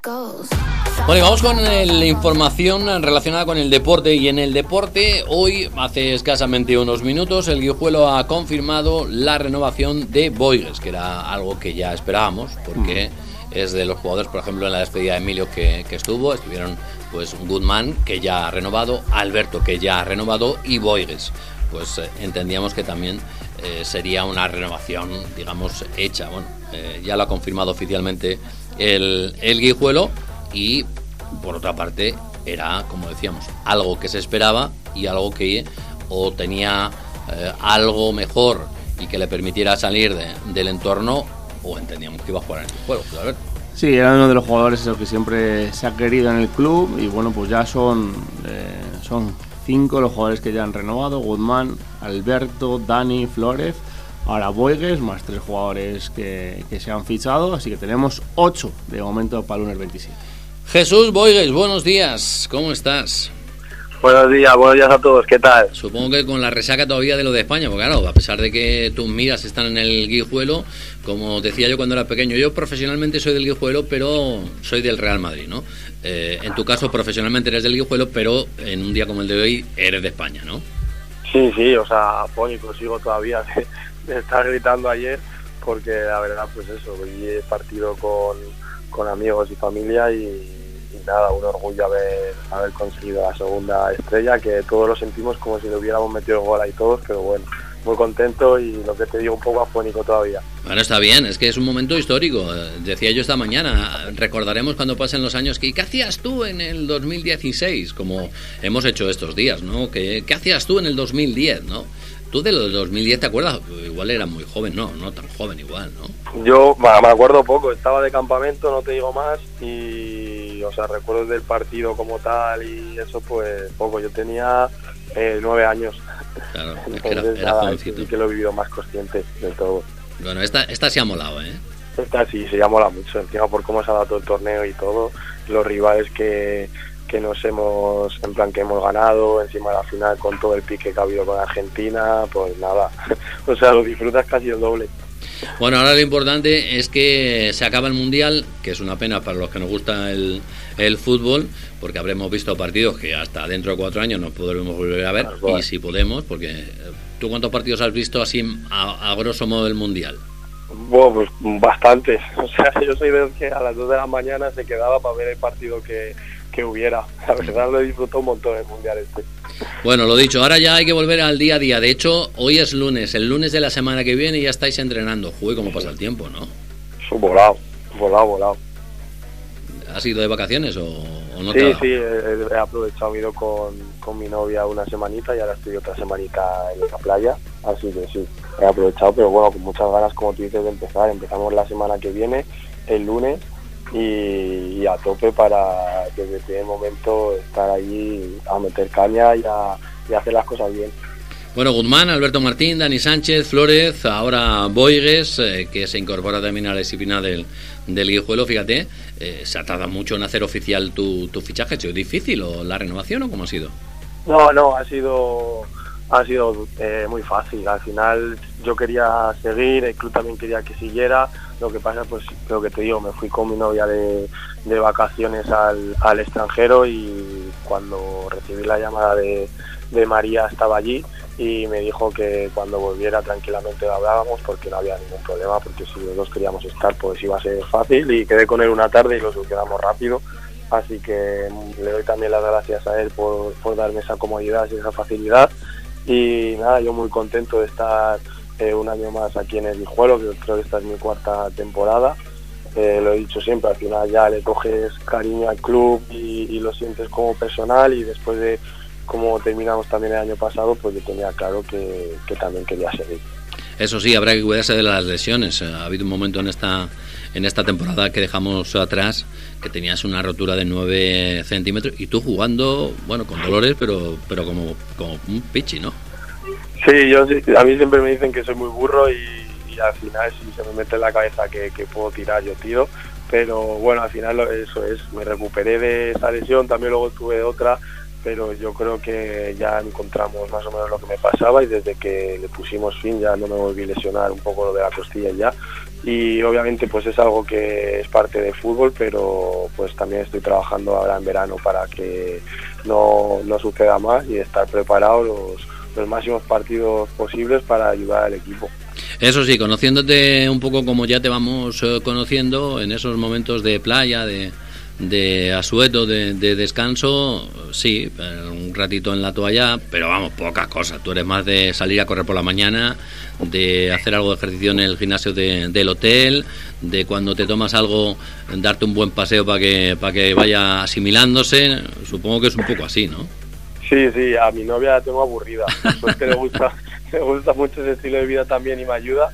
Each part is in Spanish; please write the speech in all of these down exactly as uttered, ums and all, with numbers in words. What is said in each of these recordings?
Bueno, y vamos con la información relacionada con el deporte. Y en el deporte, hoy, hace escasamente unos minutos, el Guijuelo ha confirmado la renovación de Boigues, que era algo que ya esperábamos, porque mm. es de los jugadores, por ejemplo, en la despedida de Emilio que, que estuvo, estuvieron pues Guzmán, que ya ha renovado, Alberto, que ya ha renovado, y Boigues. Pues eh, entendíamos que también eh, sería una renovación, digamos, hecha. Bueno, eh, ya lo ha confirmado oficialmente el, el Guijuelo. Y por otra parte era, como decíamos, algo que se esperaba y algo que o tenía eh, algo mejor y que le permitiera salir de, del entorno, o entendíamos que iba a jugar en el juego. Pues a ver. Sí, era uno de los jugadores eso, que siempre se ha querido en el club, y bueno, pues ya son eh, son cinco los jugadores que ya han renovado: Guzmán, Alberto, Dani, Flores, ahora Boigues, más tres jugadores que, que se han fichado, así que tenemos ocho de momento para el lunes veintisiete. Jesús Boigues, buenos días, ¿cómo estás? Buenos días, buenos días a todos, ¿qué tal? Supongo que con la resaca todavía de lo de España, porque claro, a pesar de que tus miras están en el Guijuelo, como decía yo cuando era pequeño, yo profesionalmente soy del Guijuelo, pero soy del Real Madrid, ¿no? Eh, en tu caso, profesionalmente eres del Guijuelo, pero en un día como el de hoy eres de España, ¿no? Sí, sí, o sea, afónico, sigo todavía de, de estar gritando ayer, porque la verdad, pues eso, vi el partido con, con amigos y familia y... y nada, un orgullo haber, haber conseguido la segunda estrella, que todos lo sentimos como si le hubiéramos metido el gol ahí todos, pero bueno, muy contento y lo que te digo, un poco afónico todavía. Bueno, está bien, es que es un momento histórico. Decía yo esta mañana, recordaremos cuando pasen los años que ¿qué hacías tú en el dos mil dieciséis? Como hemos hecho estos días, ¿no? ¿Qué, qué hacías tú en el dos mil diez, no? ¿Tú del dos mil diez te acuerdas? Igual era muy joven, no, no tan joven igual, ¿no? Yo me acuerdo poco, estaba de campamento, no te digo más, y o sea, recuerdos del partido como tal y eso pues poco, yo tenía eh, nueve años. Claro, es entonces que era, era nada, jovencito. sí que lo he vivido más consciente de todo. Bueno, esta, esta se ha molado, ¿eh? Esta sí, se ha molado mucho, encima por cómo se ha dado todo el torneo y todo, los rivales que... que nos hemos, en plan que hemos ganado, encima de la final con todo el pique que ha habido con Argentina, pues nada, o sea, lo disfrutas casi el doble. Bueno, ahora lo importante es que se acaba el Mundial, que es una pena para los que nos gusta el, el fútbol, porque habremos visto partidos que hasta dentro de cuatro años no podremos volver a ver, claro, y si podemos, porque ¿tú cuántos partidos has visto así a, a grosso modo del Mundial? Bueno, pues bastantes, o sea, yo soy de los que a las dos de la mañana se quedaba para ver el partido que que hubiera, la verdad lo he disfrutado un montón el Mundial este. Bueno, lo dicho, ahora ya hay que volver al día a día. De hecho, hoy es lunes, el lunes de la semana que viene ya estáis entrenando. Joder, cómo pasa el tiempo, ¿no? Eso, volado, volado, volado. ¿Has ido de vacaciones o, o no? Sí, te sí, he, he aprovechado, he ido con, con mi novia una semanita y ahora estoy otra semanita en la playa, así que sí, he aprovechado, pero bueno, con muchas ganas, como tú dices, de empezar. Empezamos la semana que viene, el lunes, y, y a tope para desde el primer momento estar allí a meter caña y a, y a hacer las cosas bien. Bueno, Guzmán, Alberto Martín, Dani Sánchez, Flórez, ahora Boigues, eh, que se incorpora también a la disciplina del, del Guijuelo. Fíjate, eh, se ha tardado mucho en hacer oficial tu, tu fichaje. ¿Ha sido difícil o la renovación o cómo ha sido? No, no, ha sido ha sido eh, muy fácil. Al final yo quería seguir, el club también quería que siguiera. Lo que pasa, pues lo que te digo, me fui con mi novia de, de vacaciones al, al extranjero, y cuando recibí la llamada de, de María estaba allí y me dijo que cuando volviera tranquilamente lo hablábamos, porque no había ningún problema, porque si los dos queríamos estar pues iba a ser fácil, y quedé con él una tarde y lo solucionamos rápido. Así que le doy también las gracias a él por, por darme esa comodidad y esa facilidad. Y nada, yo muy contento de estar eh, un año más aquí en el Guijuelo, que creo que esta es mi cuarta temporada. Eh, lo he dicho siempre, al final ya le coges cariño al club y, y lo sientes como personal, y después de cómo terminamos también el año pasado, pues yo tenía claro que, que también quería seguir. Eso sí, habrá que cuidarse de las lesiones. Ha habido un momento en esta en esta temporada que dejamos atrás que tenías una rotura de nueve centímetros y tú jugando, bueno, con dolores, pero pero como, como un pichi, ¿no? Sí, yo sí, a mí siempre me dicen que soy muy burro, y, y al final si se me mete en la cabeza que, que puedo tirar, yo tiro, pero bueno, al final eso es, me recuperé de esa lesión, también luego tuve otra pero yo creo que ya encontramos más o menos lo que me pasaba y desde que le pusimos fin ya no me volví a lesionar un poco lo de la costilla ya. Y obviamente pues es algo que es parte del fútbol, pero pues también estoy trabajando ahora en verano para que no, no suceda más y estar preparado los, los máximos partidos posibles para ayudar al equipo. Eso sí, conociéndote un poco como ya te vamos eh, conociendo en esos momentos de playa, de, de asueto, de, de descanso, sí, un ratito en la toalla, pero vamos, pocas cosas. Tú eres más de salir a correr por la mañana, de hacer algo de ejercicio en el gimnasio de, del hotel, de cuando te tomas algo, darte un buen paseo para que, para que vaya asimilándose. Supongo que es un poco así, ¿no? Sí, sí, a mi novia la tengo aburrida. Pues que le gusta, le gusta mucho ese estilo de vida también y me ayuda,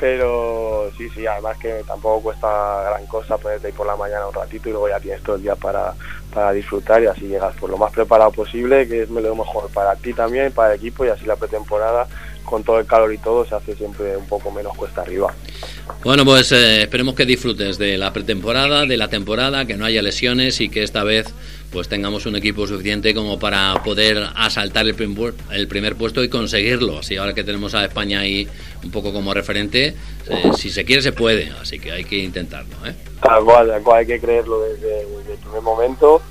pero sí, sí, además que tampoco cuesta gran cosa ponerte ahí por la mañana un ratito y luego ya tienes todo el día para, para disfrutar y así llegas por lo más preparado posible, que es lo mejor para ti también, para el equipo, y así la pretemporada con todo el calor y todo se hace siempre un poco menos cuesta arriba. Bueno, pues eh, esperemos que disfrutes de la pretemporada, de la temporada, que no haya lesiones y que esta vez pues tengamos un equipo suficiente como para poder asaltar el primer, el primer puesto y conseguirlo. Así ahora que tenemos a España ahí un poco como referente, eh, si se quiere se puede, así que hay que intentarlo, ¿eh? Tal cual, tal cual, hay que creerlo desde, desde el primer momento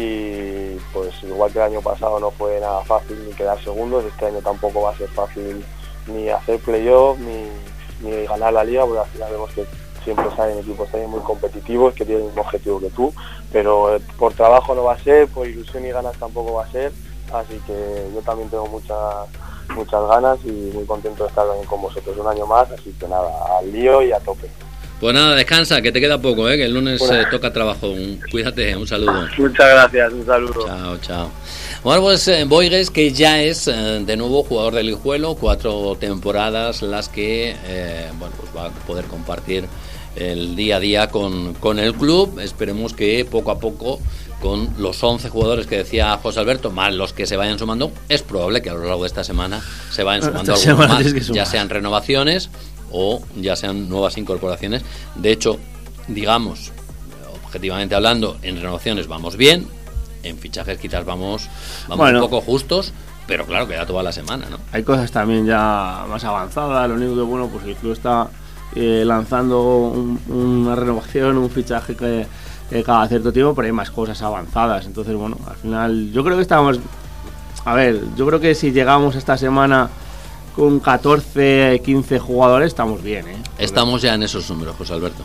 y pues igual que el año pasado no fue nada fácil ni quedar segundos, este año tampoco va a ser fácil ni hacer playoff ni, ni ganar la liga, porque al final vemos que siempre salen equipos también muy competitivos que tienen el mismo objetivo que tú, pero por trabajo no va a ser, por ilusión y ganas tampoco va a ser, así que yo también tengo muchas muchas ganas y muy contento de estar también con vosotros un año más, así que nada, al lío y a tope. Pues nada, descansa, que te queda poco, ¿eh? Que el lunes bueno. eh, toca trabajo. Un, cuídate, un saludo. Muchas gracias, un saludo. Chao, chao. Bueno, pues eh, Boigues, que ya es eh, de nuevo jugador del Guijuelo, cuatro temporadas las que eh, bueno, pues va a poder compartir el día a día con, con el club. Esperemos que poco a poco, con los once jugadores que decía José Alberto, más los que se vayan sumando, es probable que a lo largo de esta semana se vayan sumando esta algunos más, que ya sean renovaciones o ya sean nuevas incorporaciones. De hecho, digamos, objetivamente hablando, en renovaciones vamos bien, en fichajes quizás vamos, vamos bueno, un poco justos, pero claro, queda toda la semana, ¿no? Hay cosas también ya más avanzadas, lo único que bueno, pues el club está eh, lanzando un, una renovación, un fichaje que eh, cada cierto tiempo, pero hay más cosas avanzadas, entonces bueno, al final yo creo que estamos, a ver, yo creo que si llegamos esta semana con catorce, quince jugadores estamos bien, ¿eh? Estamos ya en esos números, José Alberto.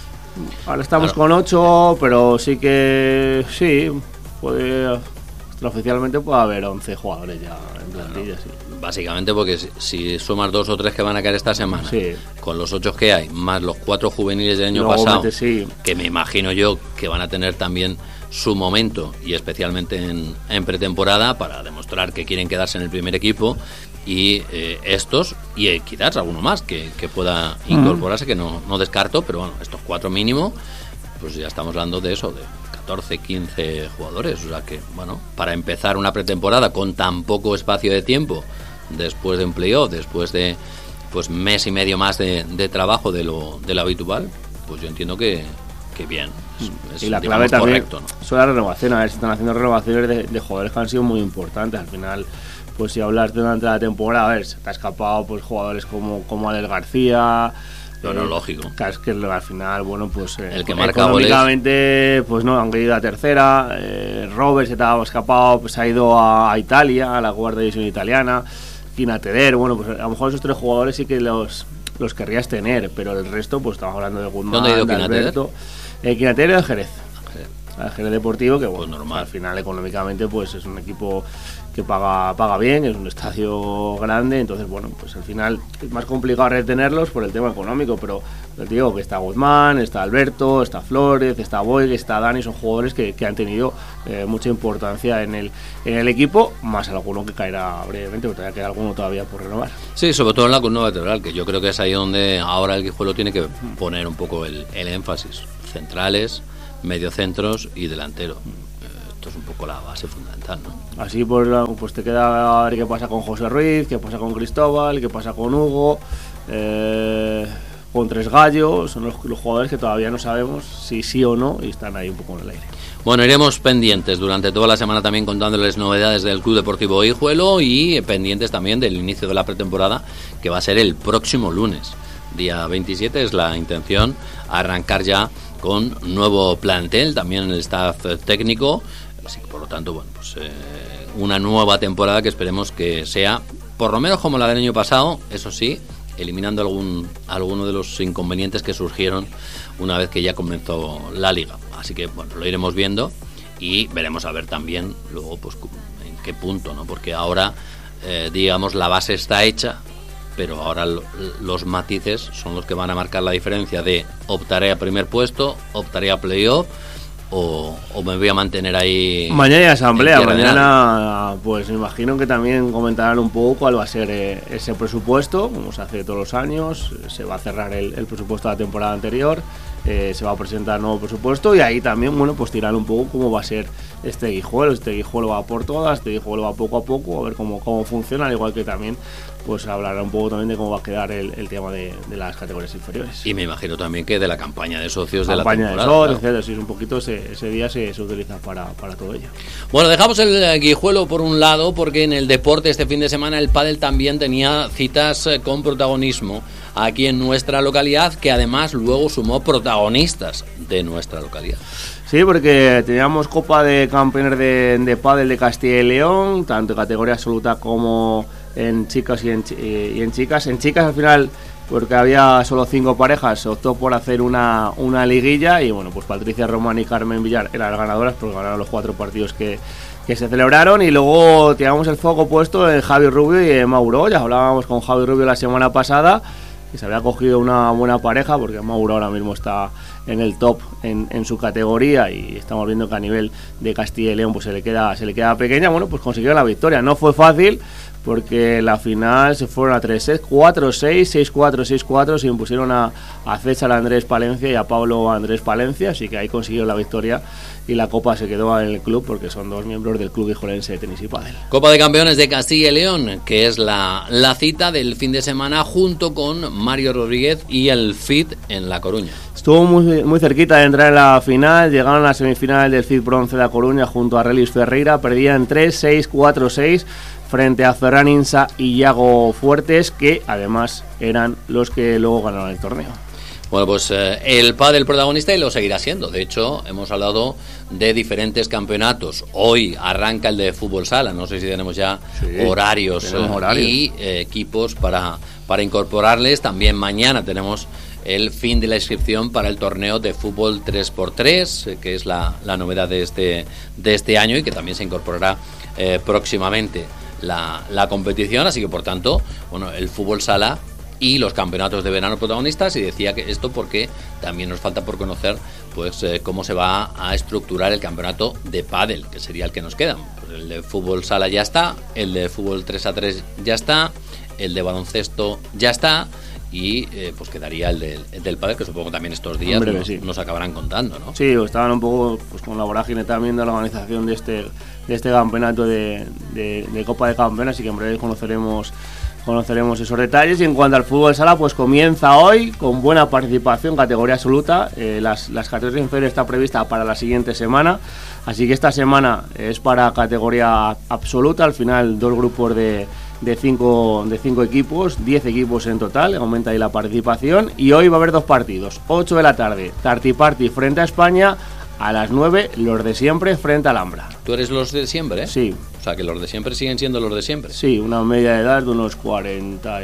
Ahora estamos claro. con ocho, pero sí que sí, puede, oficialmente puede haber once jugadores ya en plantilla, claro. sí. Básicamente porque si, si sumas dos o tres que van a caer esta semana, sí. con los ocho que hay, más los cuatro juveniles del año Luego pasado, mete, sí. que me imagino yo que van a tener también su momento, y especialmente en, en pretemporada, para demostrar que quieren quedarse en el primer equipo, y eh, estos, y eh, quizás alguno más que, que pueda incorporarse, mm. que no, no descarto, pero bueno, estos cuatro mínimo, pues ya estamos hablando de eso, de catorce, quince jugadores, o sea que, bueno, para empezar una pretemporada con tan poco espacio de tiempo, después de un playoff, después de pues mes y medio más de, de trabajo de lo, de lo habitual, pues yo entiendo que, que bien. Es, y la es, clave también correcto, ¿no? son las renovaciones. A ver, se están haciendo renovaciones de, de jugadores que han sido muy importantes. Al final, pues si hablas durante la temporada, a ver, se te ha escapado pues jugadores como, como Adel García. No, no, lógico. Es que al final, bueno, pues el que marca económicamente, pues no, han ido a tercera. eh, Robert se te ha escapado, pues ha ido a, a Italia, a la cuarta división italiana. Quinateder, bueno, pues a lo mejor esos tres jugadores sí que los los querrías tener, pero el resto, pues estamos hablando de Guzmán, ¿dónde ha ido de Alberto. Eh, Quinateder de Jerez. Al Jerez Deportivo, que bueno, pues normal. Al final económicamente pues es un equipo que paga paga bien, es un estadio grande, entonces bueno, pues al final es más complicado retenerlos por el tema económico, pero te digo que está Guzmán, está Alberto, está Flores, está Boigues, está Dani, son jugadores que, que han tenido eh, mucha importancia en el en el equipo, más alguno que caerá brevemente, porque todavía queda alguno todavía por renovar. Sí, sobre todo en la columna vertebral, que yo creo que es ahí donde ahora el Guijuelo tiene que poner un poco el, el énfasis. Centrales, mediocentros y delantero. Esto es un poco la base fundamental, ¿no? Así pues, pues te queda a ver qué pasa con José Ruiz, qué pasa con Cristóbal, qué pasa con Hugo, eh, con Tres Gallos, son los, los jugadores que todavía no sabemos si sí o no y están ahí un poco en el aire. Bueno, iremos pendientes durante toda la semana también contándoles novedades del Club Deportivo Guijuelo y pendientes también del inicio de la pretemporada, que va a ser el próximo lunes. Día veintisiete es la intención arrancar ya con nuevo plantel, también el staff técnico, así que por lo tanto, bueno, pues eh, una nueva temporada que esperemos que sea por lo menos como la del año pasado, eso sí, eliminando algún alguno de los inconvenientes que surgieron una vez que ya comenzó la liga. Así que bueno, lo iremos viendo y veremos a ver también luego pues en qué punto, ¿no? Porque ahora eh, digamos la base está hecha, pero ahora lo, los matices son los que van a marcar la diferencia de optaré a primer puesto, optaré a playoff o, o me voy a mantener ahí. Mañana hay asamblea, mañana pues me imagino que también comentarán un poco cuál va a ser eh, ese presupuesto, como se hace todos los años. Se va a cerrar el, el presupuesto de la temporada anterior, eh, se va a presentar nuevo presupuesto y ahí también, bueno, pues tirar un poco cómo va a ser este Guijuelo. Este Guijuelo va por todas, este Guijuelo va poco a poco, a ver cómo, cómo funciona, al igual que también pues hablará un poco también de cómo va a quedar el, el tema de, de las categorías inferiores. Y me imagino también que de la campaña de socios campaña de la temporada. Campaña de socios, claro. etcétera. Sí, es un poquito ese, ese día se, se utiliza para, para todo ello. Bueno, dejamos el Guijuelo por un lado porque en el deporte este fin de semana el pádel también tenía citas con protagonismo aquí en nuestra localidad, que además luego sumó protagonistas de nuestra localidad. Sí, porque teníamos Copa de Campeones de, de Pádel de Castilla y León, tanto en categoría absoluta como en chicos y en, y en chicas. En chicas al final, porque había solo cinco parejas, se optó por hacer una, una liguilla y bueno, pues Patricia Román y Carmen Villar eran las ganadoras porque ganaron los cuatro partidos que, que se celebraron. Y luego teníamos el foco puesto en Javi Rubio y en Mauro. Ya hablábamos con Javi Rubio la semana pasada, que se había cogido una buena pareja porque Mauro ahora mismo está en el top en, en su categoría y estamos viendo que a nivel de Castilla y León pues se le queda se le queda pequeña. Bueno, pues consiguió la victoria, no fue fácil porque la final se fueron a tres sets, cuatro seis, seis cuatro, seis cuatro, se impusieron a, a César Andrés Palencia y a Pablo Andrés Palencia, así que ahí consiguieron la victoria y la copa se quedó en el club porque son dos miembros del Club Guijuelense de Tenis y Pádel. Copa de Campeones de Castilla y León, que es la, la cita del fin de semana junto con Mario Rodríguez y el F I D en La Coruña. Estuvo muy, muy cerquita de entrar en la final, llegaron a la semifinal del F I D Bronce de La Coruña junto a Relis Ferreira, perdían tres seis, cuatro seis frente a Ferran Insa y Iago Fuertes, que además eran los que luego ganaron el torneo. Bueno, pues eh, el pádel protagonista y lo seguirá siendo. De hecho, hemos hablado de diferentes campeonatos. Hoy arranca el de fútbol sala. No sé si tenemos ya sí, horarios, tenemos horarios y eh, equipos para, para incorporarles. También mañana tenemos el fin de la inscripción para el torneo de fútbol tres por tres, eh, que es la, la novedad de este, de este año y que también se incorporará eh, próximamente la, la competición. Así que, por tanto, bueno, el fútbol sala y los campeonatos de verano protagonistas. Y decía que esto porque también nos falta por conocer pues eh, cómo se va a estructurar el campeonato de pádel, que sería el que nos queda. Pues el de fútbol sala ya está, el de fútbol tres a tres ya está, el de baloncesto ya está y eh, pues quedaría el, de, el del pádel, que supongo también estos días Hombre, nos, sí. nos acabarán contando, ¿no? Sí, estaban un poco pues con la vorágine también de la organización de este de este campeonato de, de, de Copa de Campeones, así que en breve conoceremos conoceremos esos detalles. Y en cuanto al fútbol sala, pues comienza hoy con buena participación, categoría absoluta. Eh, las, las categorías inferiores está prevista para la siguiente semana, así que esta semana es para categoría absoluta. Al final dos grupos de, de, cinco, de cinco equipos, diez equipos en total, aumenta ahí la participación. Y hoy va a haber dos partidos, ocho de la tarde, Tarti Party frente a España. A las nueve, los de siempre frente a Alhambra. ¿Tú eres los de siempre, eh? Sí. O sea, que los de siempre siguen siendo los de siempre. Sí, una media de edad de unos cuarenta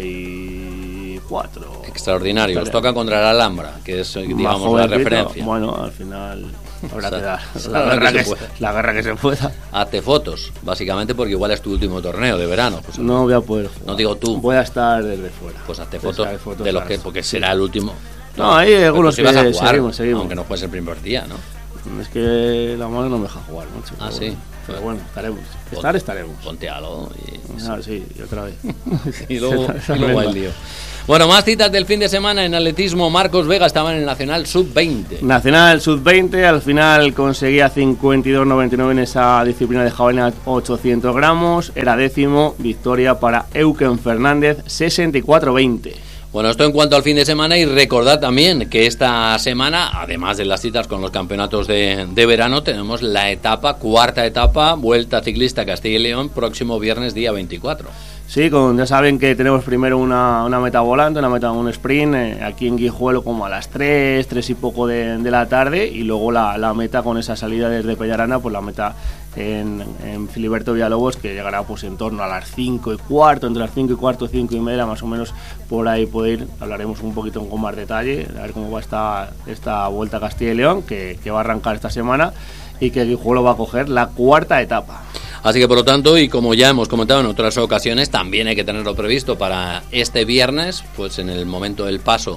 y cuatro. Extraordinario. Os toca contra el Alhambra, que es, digamos, la referencia. Bueno, al final habrá o sea, que dar la, la, guerra que que, la guerra que se pueda. Hazte fotos, básicamente, porque igual es tu último torneo de verano. Pues, no voy a poder jugar. No digo tú. Voy a estar desde fuera. Pues hazte fotos, fotos de los que, porque será sí. el último. No, no hay algunos que vas a jugar, seguimos, seguimos. Aunque no fuese el primer día, ¿no? Es que la mano no me deja jugar mucho. Ah, sí. Bueno, pero bueno, estaremos. Estar estaremos. Ponte algo y... Ah, sí, y otra vez. y luego, y luego hay lío. Bueno, más citas del fin de semana en atletismo. Marcos Vega estaba en el Nacional sub veinte. Nacional sub veinte, al final conseguía cincuenta y dos noventa y nueve en esa disciplina de jabalina ochocientos gramos. Era décimo, victoria para Euken Fernández, sesenta y cuatro veinte. Bueno, esto en cuanto al fin de semana, y recordad también que esta semana, además de las citas con los campeonatos de, de verano, tenemos la etapa, cuarta etapa, Vuelta Ciclista Castilla y León, próximo viernes día veinticuatro. Sí, con, ya saben que tenemos primero una, una meta volante, una meta, un sprint, eh, aquí en Guijuelo como a las tres, tres y poco de, de la tarde, y luego la, la meta con esa salida desde Pellarana, pues la meta en, en Filiberto Villalobos, que llegará pues en torno a las cinco y cuarto, entre las cinco y cuarto, cinco y media, más o menos por ahí puede ir. Hablaremos un poquito con más detalle, a ver cómo va esta, esta Vuelta a Castilla y León, que, que va a arrancar esta semana, y que Guijuelo va a coger la cuarta etapa. Así que por lo tanto, y como ya hemos comentado en otras ocasiones, también hay que tenerlo previsto para este viernes, pues en el momento del paso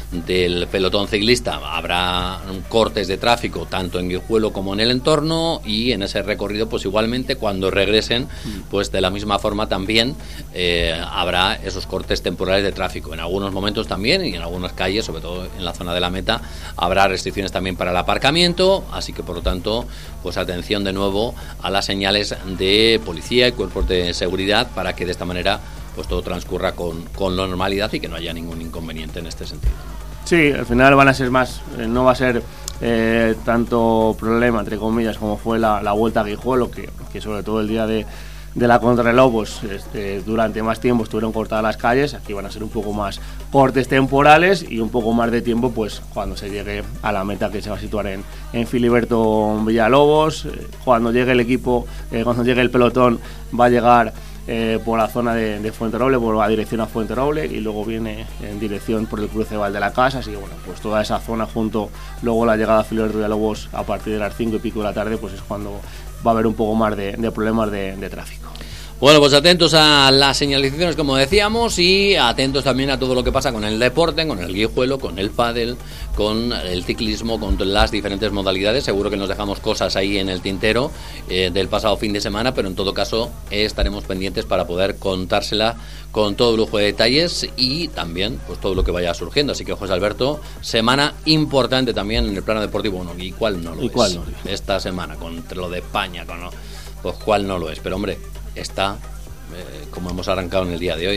del pelotón ciclista habrá cortes de tráfico tanto en Guijuelo como en el entorno, y en ese recorrido pues igualmente cuando regresen pues de la misma forma también eh, habrá esos cortes temporales de tráfico en algunos momentos también, y en algunas calles, sobre todo en la zona de la meta, habrá restricciones también para el aparcamiento, así que por lo tanto pues atención de nuevo a las señales de policía y cuerpos de seguridad para que de esta manera pues todo transcurra con, con normalidad y que no haya ningún inconveniente en este sentido. Sí, al final van a ser más, eh, no va a ser eh, tanto problema, entre comillas, como fue la, la Vuelta a Guijuelo, que, que sobre todo el día de, de la contrarreloj, pues, este, durante más tiempo estuvieron cortadas las calles. Aquí van a ser un poco más cortes temporales y un poco más de tiempo pues cuando se llegue a la meta, que se va a situar en, en Filiberto Villalobos. Eh, cuando llegue el equipo, eh, cuando llegue el pelotón, va a llegar Eh, por la zona de, de Fuenteroble, por la dirección a Fuenteroble, y luego viene en dirección por el cruce Val de la Casa. Así que bueno, pues toda esa zona junto, luego la llegada a Filiberto Villalobos a partir de las cinco y pico de la tarde, pues es cuando va a haber un poco más de, de problemas de, de tráfico. Bueno, pues atentos a las señalizaciones, como decíamos, y atentos también a todo lo que pasa con el deporte, con el guijuelo, con el pádel, con el ciclismo, con las diferentes modalidades. Seguro que nos dejamos cosas ahí en el tintero eh, del pasado fin de semana, pero en todo caso eh, estaremos pendientes para poder contársela con todo lujo de detalles y también pues todo lo que vaya surgiendo. Así que, José Alberto, semana importante también en el plano deportivo. Bueno, ¿y cuál no lo ¿Y es? Cuál no? Esta semana, contra lo de España, con lo, pues cuál no lo es. Pero hombre, está, eh, como hemos arrancado en el día de hoy,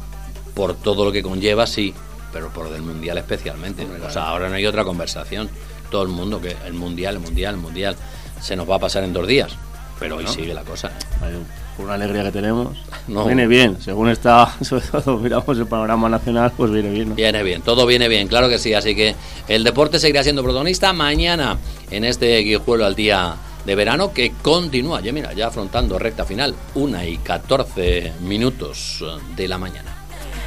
por todo lo que conlleva, sí, pero por el Mundial especialmente. O sea, ahora no hay otra conversación. Todo el mundo, que el Mundial, el Mundial, el Mundial, se nos va a pasar en dos días. Pero hoy ¿no? sigue la cosa. Por una alegría que tenemos, no. viene bien, según está, sobre todo miramos el panorama nacional, pues viene bien, ¿no? Viene bien, todo viene bien, claro que sí. Así que el deporte seguirá siendo protagonista mañana en este Guijuelo al día de verano, que continúa, ya mira, ya afrontando recta final, una y catorce minutos de la mañana.